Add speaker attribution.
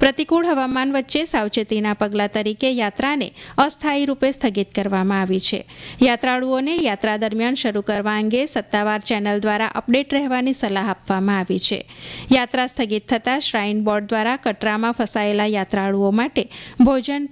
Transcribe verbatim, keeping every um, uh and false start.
Speaker 1: પ્રતિકૂળ હવામાન વચ્ચે સાવચેતીના પગલાં તરીકે યાત્રાને અસ્થાયી રૂપે સ્થગિત કરવામાં આવી છે. યાત્રાળુઓને યાત્રા દરમિયાન શરૂ કરવા અંગે સત્તાવાર ચેનલ દ્વારા અપડેટ રહેવાની સલાહ આપવામાં આવી છે. યાત્રા સ્થગિત થતાં શ્રાઇન બોર્ડ દ્વારા કટરામાં ફસાયેલા યાત્રાળુઓ માટે ભોજન